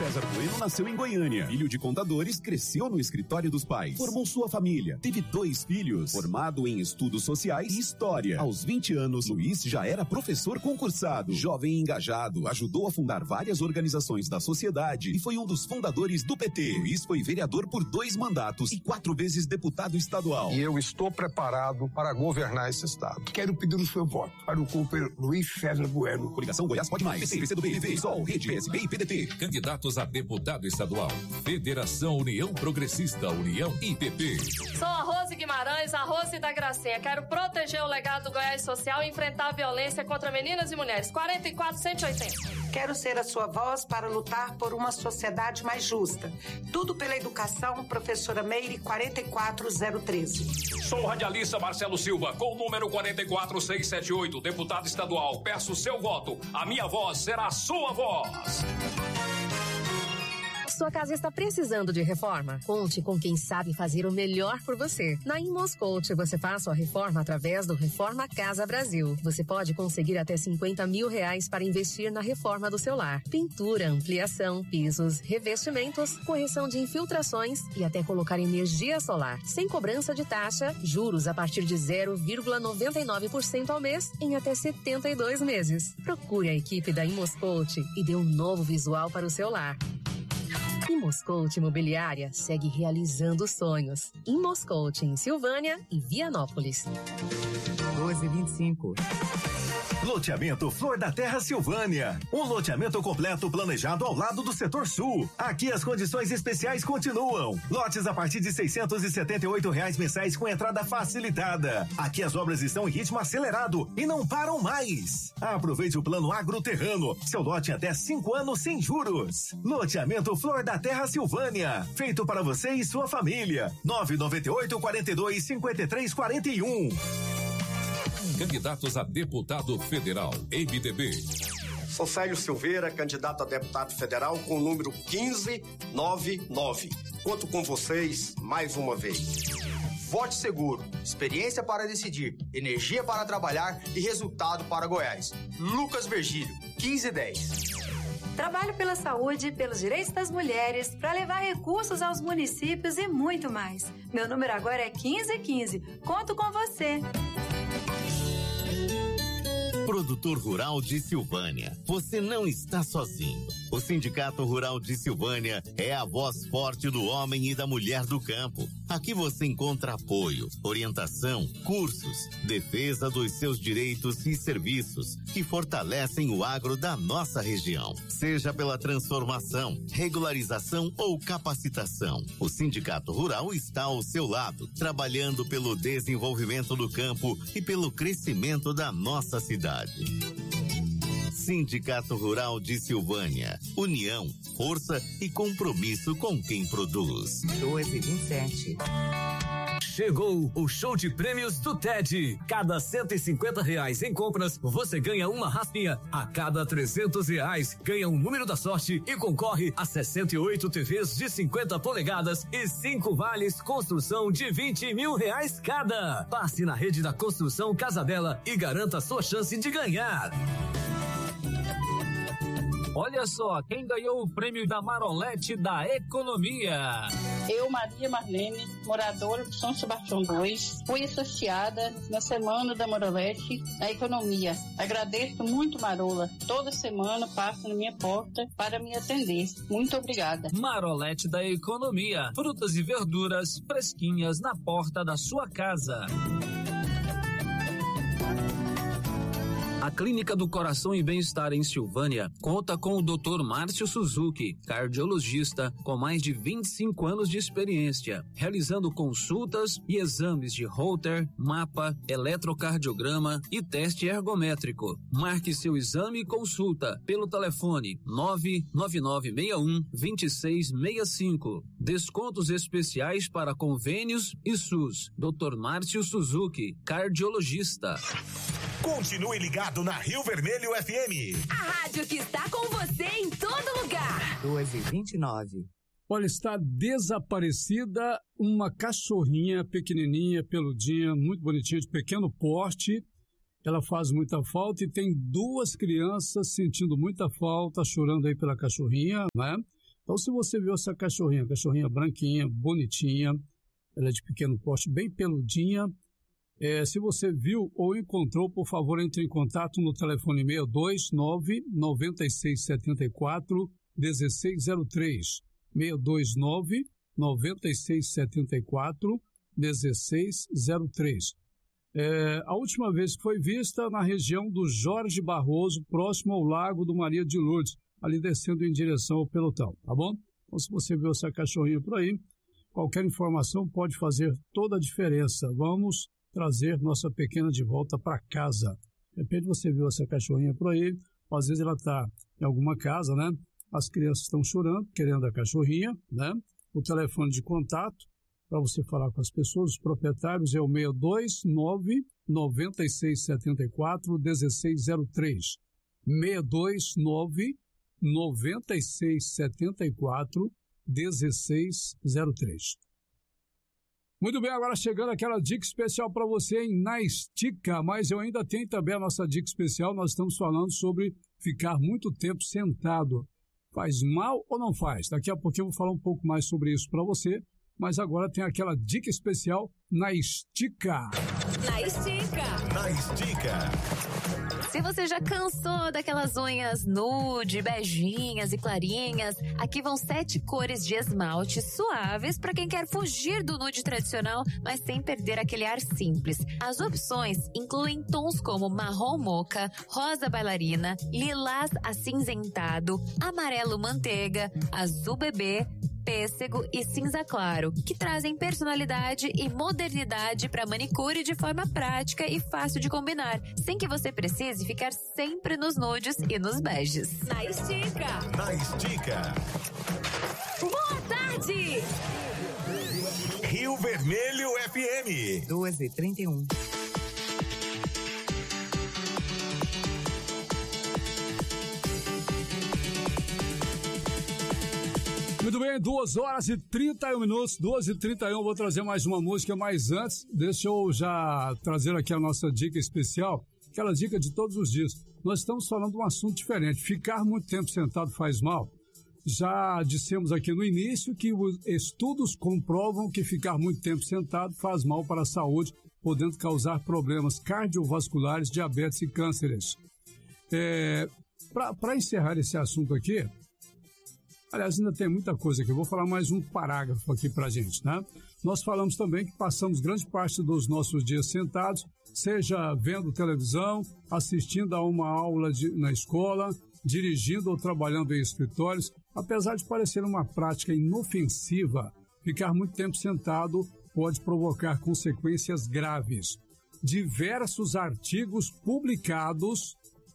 César Bueno nasceu em Goiânia. Filho de contadores, cresceu no escritório dos pais. Formou sua família. Teve 2 filhos. Formado em estudos sociais e história. Aos 20 anos, Luiz já era professor concursado. Jovem e engajado, ajudou a fundar várias organizações da sociedade e foi um dos fundadores do PT. Luiz foi vereador por 2 mandatos e 4 vezes deputado estadual. E eu estou preparado para governar esse estado. Quero pedir o seu voto para o companheiro Luiz César Bueno. Coligação Goiás Pode Mais. PC, PCdoB, PV, Sol, Rede, PSB e PDT. Candidatos a deputado estadual. Federação União Progressista, União e PP. Sou a Rose Guimarães, a Rose da Gracinha. Quero proteger o legado do Goiás Social e enfrentar a violência contra meninas e mulheres. 44-180. Quero ser a sua voz para lutar por uma sociedade mais justa. Tudo pela educação, professora Meire, 44013. Sou o radialista Marcelo Silva, com o número 44678, deputado estadual. Peço seu voto. A minha voz será a sua voz. Sua casa está precisando de reforma? Conte com quem sabe fazer o melhor por você. Na Imoscoach, você faz sua reforma através do Reforma Casa Brasil. Você pode conseguir até R$50 mil para investir na reforma do seu lar. Pintura, ampliação, pisos, revestimentos, correção de infiltrações e até colocar energia solar. Sem cobrança de taxa, juros a partir de 0,99% ao mês em até 72 meses. Procure a equipe da Imoscoach e dê um novo visual para o seu lar. Imoscoach Imobiliária segue realizando sonhos. Imoscoach em Silvânia e Vianópolis. 12h25. Loteamento Flor da Terra Silvânia. Um loteamento completo planejado ao lado do setor sul. Aqui as condições especiais continuam. Lotes a partir de R$678 mensais com entrada facilitada. Aqui as obras estão em ritmo acelerado e não param mais. Aproveite o plano Agroterrano. Seu lote em até 5 anos sem juros. Loteamento Flor da Terra Silvânia. Feito para você e sua família. 998-42-5341. Candidatos a deputado federal, MDB. Sou Célio Silveira, candidato a deputado federal com o número 1599. Conto com vocês mais uma vez. Vote seguro, experiência para decidir, energia para trabalhar e resultado para Goiás. Lucas Virgílio, 1510. Trabalho pela saúde, pelos direitos das mulheres, para levar recursos aos municípios e muito mais. Meu número agora é 1515. Conto com você. Produtor Rural de Silvânia, você não está sozinho. O Sindicato Rural de Silvânia é a voz forte do homem e da mulher do campo. Aqui você encontra apoio, orientação, cursos, defesa dos seus direitos e serviços que fortalecem o agro da nossa região. Seja pela transformação, regularização ou capacitação, o Sindicato Rural está ao seu lado, trabalhando pelo desenvolvimento do campo e pelo crescimento da nossa cidade. Sindicato Rural de Silvânia. União, força e compromisso com quem produz. 12h27. Chegou o show de prêmios do TED. Cada R$150 em compras, você ganha uma raspinha. A cada R$300, ganha um número da sorte e concorre a 68 TVs de 50 polegadas e 5 vales construção de R$20 mil cada. Passe na rede da Construção Casa Bela e garanta sua chance de ganhar. Olha só, quem ganhou o prêmio da Marolete da Economia. Eu, Maria Marlene, moradora de São Sebastião 2, fui associada na Semana da Marolete da Economia. Agradeço muito, Marola. Toda semana passa na minha porta para me atender. Muito obrigada. Marolete da Economia. Frutas e verduras fresquinhas na porta da sua casa. A Clínica do Coração e Bem-Estar em Silvânia conta com o Dr. Márcio Suzuki, cardiologista com mais de 25 anos de experiência, realizando consultas e exames de Holter, mapa, eletrocardiograma e teste ergométrico. Marque seu exame e consulta pelo telefone 99961-2665. Descontos especiais para convênios e SUS. Dr. Márcio Suzuki, cardiologista. Continue ligado na Rio Vermelho FM. A rádio que está com você em todo lugar. 12h29. Olha, está desaparecida uma cachorrinha pequenininha, peludinha, muito bonitinha, de pequeno porte. Ela faz muita falta e tem 2 crianças sentindo muita falta, chorando aí pela cachorrinha, né? Então, se você viu essa cachorrinha branquinha, bonitinha, ela é de pequeno porte, bem peludinha, se você viu ou encontrou, por favor, entre em contato no telefone 629-9674-1603. 629-9674-1603. A última vez que foi vista na região do Jorge Barroso, próximo ao Lago do Maria de Lourdes, ali descendo em direção ao pelotão, tá bom? Então, se você viu essa cachorrinha por aí, qualquer informação pode fazer toda a diferença. Vamos trazer nossa pequena de volta para casa. De repente você viu essa cachorrinha por aí, às vezes ela está em alguma casa, né? As crianças estão chorando, querendo a cachorrinha, né? O telefone de contato para você falar com as pessoas, os proprietários, é o 629-9674-1603. 629-9674-1603. Muito bem, agora chegando aquela dica especial para você, hein? Na estica, mas eu ainda tenho também a nossa dica especial. Nós estamos falando sobre ficar muito tempo sentado. Faz mal ou não faz? Daqui a pouquinho eu vou falar um pouco mais sobre isso para você, mas agora tem aquela dica especial na estica. Na estica. Na estica. Se você já cansou daquelas unhas nude, beijinhas e clarinhas, aqui vão 7 cores de esmalte suaves para quem quer fugir do nude tradicional, mas sem perder aquele ar simples. As opções incluem tons como marrom moca, rosa bailarina, lilás acinzentado, amarelo manteiga, azul bebê, pêssego e cinza claro, que trazem personalidade e modernidade para manicure de forma prática e fácil de combinar, sem que você precise ficar sempre nos nudes e nos beges. Na estica. Na estica. Boa tarde. Rio Vermelho FM. 12h31. Muito bem, 2h31, 2h31, vou trazer mais uma música, mas antes, deixa eu já trazer aqui a nossa dica especial, aquela dica de todos os dias. Nós estamos falando de um assunto diferente, ficar muito tempo sentado faz mal. Já dissemos aqui no início que os estudos comprovam que ficar muito tempo sentado faz mal para a saúde, podendo causar problemas cardiovasculares, diabetes e cânceres. Para encerrar esse assunto aqui, aliás, ainda tem muita coisa aqui. Eu vou falar mais um parágrafo aqui pra gente, né? Nós falamos também que passamos grande parte dos nossos dias sentados, seja vendo televisão, assistindo a uma aula na escola, dirigindo ou trabalhando em escritórios. Apesar de parecer uma prática inofensiva, ficar muito tempo sentado pode provocar consequências graves. Diversos artigos publicados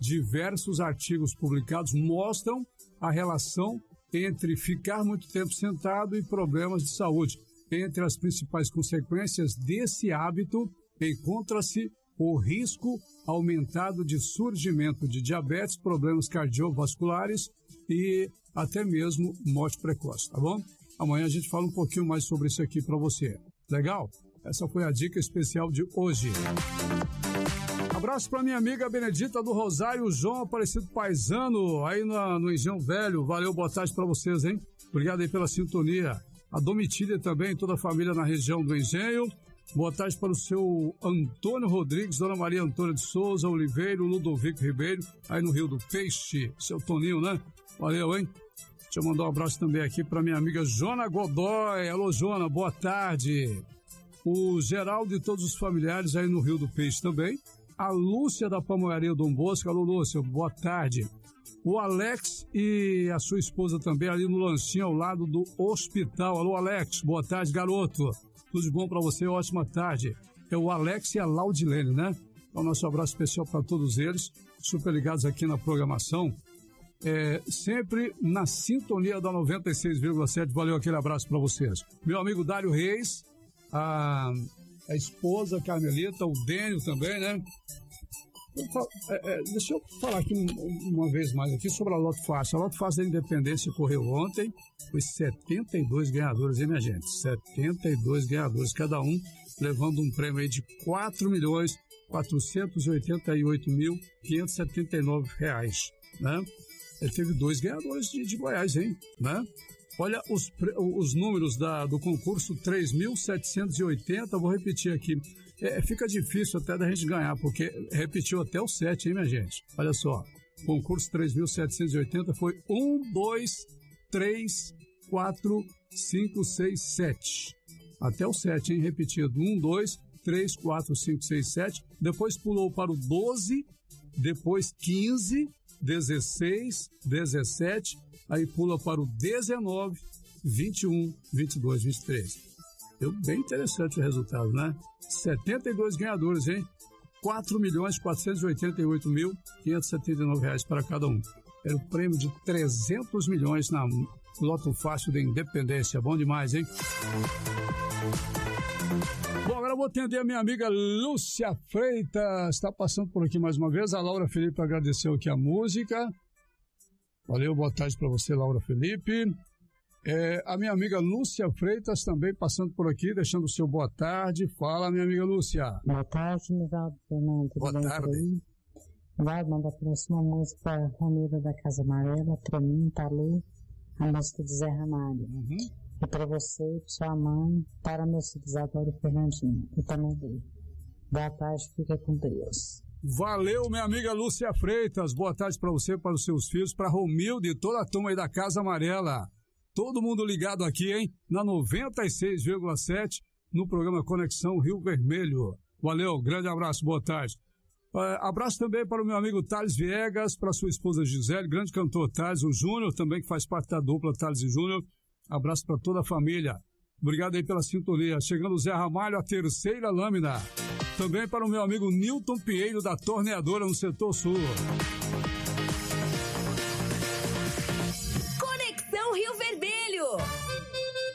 mostram a relação entre ficar muito tempo sentado e problemas de saúde. Entre as principais consequências desse hábito, encontra-se o risco aumentado de surgimento de diabetes, problemas cardiovasculares e até mesmo morte precoce, tá bom? Amanhã a gente fala um pouquinho mais sobre isso aqui para você. Legal? Essa foi a dica especial de hoje. Abraço para minha amiga Benedita do Rosário, João Aparecido Paisano, aí no Engenho Velho. Valeu, boa tarde para vocês, hein? Obrigado aí pela sintonia. A Domitília também, toda a família na região do Engenho. Boa tarde para o seu Antônio Rodrigues, Dona Maria Antônia de Souza, Oliveiro, Ludovico Ribeiro, aí no Rio do Peixe. Seu Toninho, né? Valeu, hein? Deixa eu mandar um abraço também aqui para minha amiga Jona Godoy. Alô, Jona, boa tarde. O Geraldo e todos os familiares aí no Rio do Peixe também. A Lúcia da Pamonharia Dom Bosco. Alô, Lúcia, boa tarde. O Alex e a sua esposa também ali no lanchinho ao lado do hospital. Alô, Alex, boa tarde, garoto. Tudo de bom pra você, ótima tarde. É o Alex e a Laudilene, né? Então, nosso abraço especial para todos eles, super ligados aqui na programação. Sempre na sintonia da 96,7. Valeu, aquele abraço para vocês. Meu amigo Dário Reis, a esposa Carmelita, o Dênio também, né? Deixa eu falar aqui uma vez mais aqui sobre a Loto Fácil. A Loto Fácil da Independência correu ontem, foi 72 ganhadores, hein, minha gente? 72 ganhadores, cada um levando um prêmio aí de R$4.488.579, né? Ele teve 2 ganhadores de Goiás, hein? Né? Olha os números do concurso 3.780, vou repetir aqui. Fica difícil até da gente ganhar, porque repetiu até o 7, hein, minha gente? Olha só, concurso 3.780 foi 1, 2, 3, 4, 5, 6, 7. Até o 7, hein? Repetido. 1, 2, 3, 4, 5, 6, 7. Depois pulou para o 12, depois 15, 16, 17, aí pula para o 19, 21, 22, 23. Deu bem interessante o resultado, né? 72 ganhadores, hein? R$4.488.579 para cada um. Era o prêmio de 300 milhões na Loto Fácil da Independência. Bom demais, hein? Bom, agora eu vou atender a minha amiga Lúcia Freitas. Está passando por aqui mais uma vez. A Laura Felipe agradeceu aqui a música. Valeu, boa tarde para você, Laura Felipe. A minha amiga Lúcia Freitas também passando por aqui, deixando o seu boa tarde. Fala, minha amiga Lúcia. Boa tarde, Nivaldo Fernando. Boa tarde. Vai mandar a próxima música para a família da Casa Amarela, para mim, para Lu, a música de Zé Ramalho. E para você, para sua mãe, para meu filho Isadora e Fernandinho. E também dele. Boa tarde, fica com Deus. Valeu, minha amiga Lúcia Freitas. Boa tarde para você, para os seus filhos, para Romildo e toda a turma aí da Casa Amarela. Todo mundo ligado aqui, hein? Na 96,7, no programa Conexão Rio Vermelho. Valeu, grande abraço, boa tarde. Abraço também para o meu amigo Thales Viegas, para sua esposa Gisele, grande cantor Thales, o Júnior também, que faz parte da dupla Thales e Júnior. Abraço para toda a família. Obrigado aí pela sintonia. Chegando o Zé Ramalho, a terceira lâmina. Também para o meu amigo Nilton Pinheiro, da Torneadora, no Setor Sul. Conexão Rio Vermelho.